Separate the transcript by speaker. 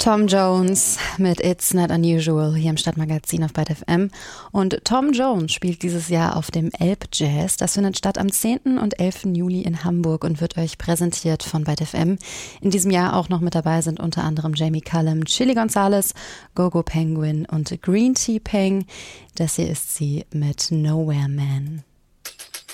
Speaker 1: Tom Jones mit It's Not Unusual hier im Stadtmagazin auf Byte FM. Und Tom Jones spielt dieses Jahr auf dem Elbjazz. Das findet statt am 10. und 11. Juli in Hamburg und wird euch präsentiert von Byte FM. In diesem Jahr auch noch mit dabei sind unter anderem Jamie Cullum, Chili Gonzalez, Gogo Penguin und Green Tea Peng. Das hier ist sie mit Nowhere Man.